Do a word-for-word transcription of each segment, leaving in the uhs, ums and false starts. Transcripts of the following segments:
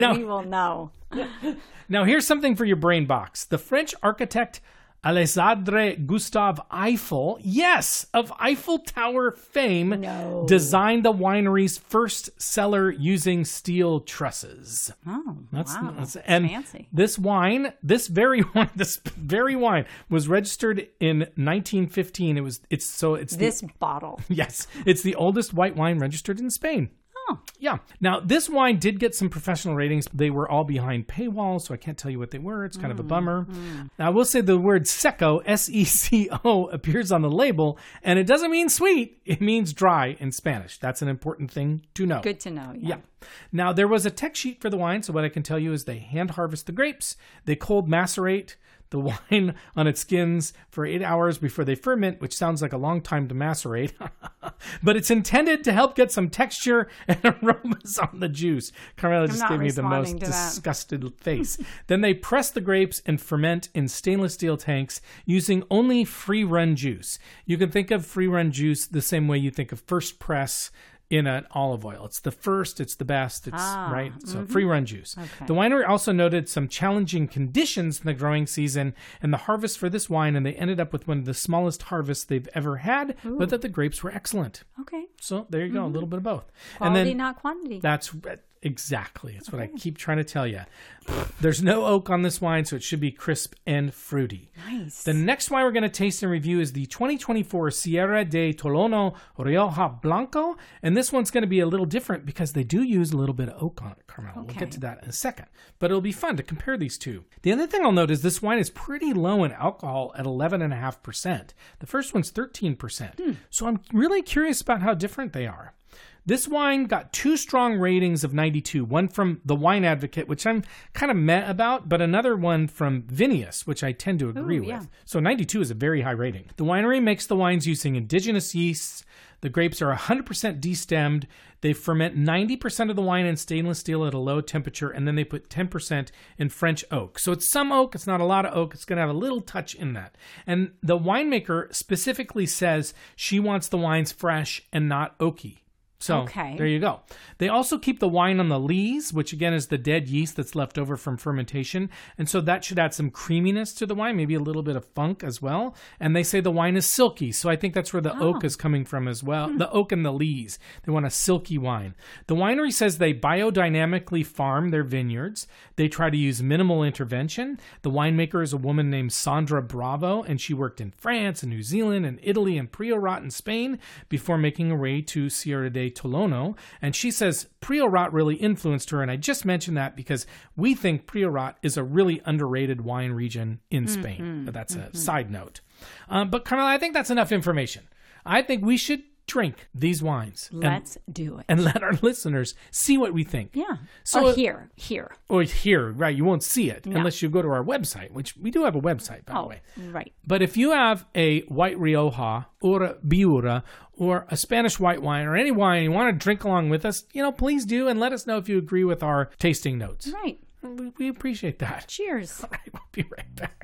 Now, we will know. Now, here's something for your brain box. The French architect Alexandre Gustave Eiffel, yes, of Eiffel Tower fame, No. designed the winery's first cellar using steel trusses. Oh, That's, wow. that's and Fancy. this wine, this very wine, this very wine was registered in nineteen fifteen. It was it's so it's This the, bottle. yes, it's the oldest white wine registered in Spain. Oh. Yeah. Now, this wine did get some professional ratings. They were all behind paywalls, so I can't tell you what they were. It's kind mm, of a bummer. Mm. Now, I will say the word seco, S E C O, appears on the label, and it doesn't mean sweet. It means dry in Spanish. That's an important thing to know. Good to know. Yeah. yeah. Now, there was a tech sheet for the wine, so what I can tell you is they hand harvest the grapes, they cold macerate the wine on its skins for eight hours before they ferment, which sounds like a long time to macerate. But it's intended to help get some texture and aromas on the juice. Carmela just gave me the most disgusted face. Then they press the grapes and ferment in stainless steel tanks using only free-run juice. You can think of free-run juice the same way you think of first press in an olive oil. It's the first, it's the best, it's ah, right. So mm-hmm. free run juice. Okay. The winery also noted some challenging conditions in the growing season and the harvest for this wine, and they ended up with one of the smallest harvests they've ever had, Ooh. but that the grapes were excellent. Okay. So there you go, mm-hmm. a little bit of both. Quality, and then, not quantity. That's exactly. That's okay. what I keep trying to tell you. There's no oak on this wine, so it should be crisp and fruity. Nice. The next wine we're going to taste and review is the twenty twenty-four Sierra de Tolono Rioja Blanco. And this one's going to be a little different because they do use a little bit of oak on it, Carmela. Okay. We'll get to that in a second. But it'll be fun to compare these two. The other thing I'll note is this wine is pretty low in alcohol at eleven point five percent. The first one's thirteen percent. Hmm. So I'm really curious about how different they are. This wine got two strong ratings of ninety-two, one from The Wine Advocate, which I'm kind of meh about, but another one from Vinous, which I tend to agree Ooh, with. yeah. So ninety-two is a very high rating. The winery makes the wines using indigenous yeasts. The grapes are one hundred percent destemmed. They ferment ninety percent of the wine in stainless steel at a low temperature, and then they put ten percent in French oak. So it's some oak. It's not a lot of oak. It's going to have a little touch in that. And the winemaker specifically says she wants the wines fresh and not oaky. So okay. there you go. They also keep the wine on the lees, which again is the dead yeast that's left over from fermentation. And so that should add some creaminess to the wine, maybe a little bit of funk as well. And they say the wine is silky. So I think that's where the oh. oak is coming from as well. Hmm. The oak and the lees. They want a silky wine. The winery says they biodynamically farm their vineyards. They try to use minimal intervention. The winemaker is a woman named Sandra Bravo, and she worked in France and New Zealand and Italy and Priorat in Spain before making her way to Sierra de Tolono, and she says Priorat really influenced her, and I just mentioned that because we think Priorat is a really underrated wine region in mm-hmm. Spain. But that's mm-hmm. a side note. Um, but Carmela, I think that's enough information. I think we should drink these wines. Let's and, do it. And let our listeners see what we think. Yeah. So, or hear. Hear. Or hear, right. You won't see it no. unless you go to our website, which we do have a website, by oh, the way. Right. But if you have a white Rioja or a Biura or a Spanish white wine or any wine you want to drink along with us, you know, please do. And let us know if you agree with our tasting notes. Right. We, we appreciate that. Cheers. All right. We'll be right back.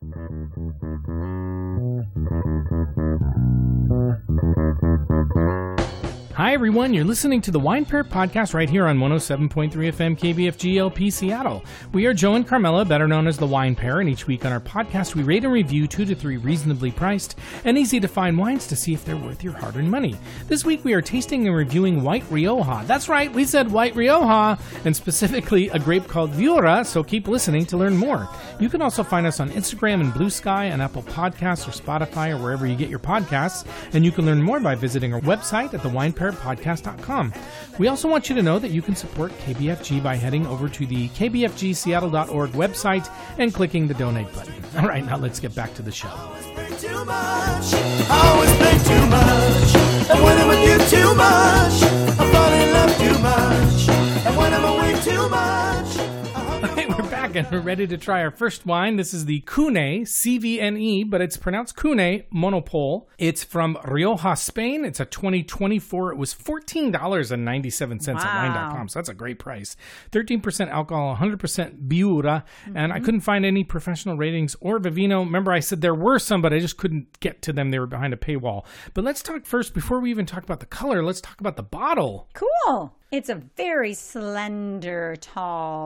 Hi, everyone. You're listening to the Wine Pair Podcast right here on one oh seven point three F M K B F G L P Seattle. We are Joe and Carmela, better known as the Wine Pair, and each week on our podcast, we rate and review two to three reasonably priced and easy to find wines to see if they're worth your hard-earned money. This week, we are tasting and reviewing White Rioja. That's right, we said White Rioja, and specifically a grape called Viura, so keep listening to learn more. You can also find us on Instagram and Blue Sky, on Apple Podcasts or Spotify or wherever you get your podcasts, and you can learn more by visiting our website at the wine pair podcast dot com. We also want you to know that you can support K B F G by heading over to the K B F G Seattle dot org website and clicking the donate button. All right, now let's get back to the show. Too much. I always think too much. And when I'm with you too much, I fall in love too much. And when I'm away too much. Okay, we're back, and we're ready to try our first wine. This is the Cune, C V N E, but it's pronounced Cune Monopole. It's from Rioja, Spain. It's a twenty twenty-four. It was fourteen dollars and ninety-seven cents Wow. at wine dot com, so that's a great price. thirteen percent alcohol, one hundred percent Biura, mm-hmm. and I couldn't find any professional ratings or Vivino. Remember, I said there were some, but I just couldn't get to them. They were behind a paywall. But let's talk first, before we even talk about the color, let's talk about the bottle. Cool. It's a very slender, tall